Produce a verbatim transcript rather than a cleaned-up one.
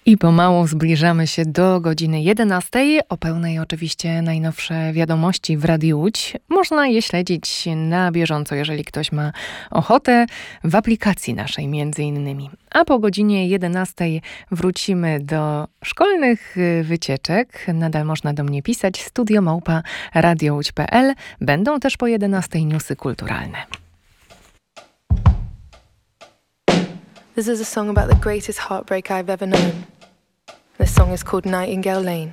I pomału zbliżamy się do godziny jedenastej. O pełnej oczywiście najnowsze wiadomości w Radiu Łódź można je śledzić na bieżąco, jeżeli ktoś ma ochotę, w aplikacji naszej między innymi. A po godzinie jedenastej wrócimy do szkolnych wycieczek. Nadal można do mnie pisać studio małpa radiołódź kropka p l. Będą też po jedenastej newsy kulturalne. This is a song about the greatest heartbreak I've ever known. This song is called Nightingale Lane.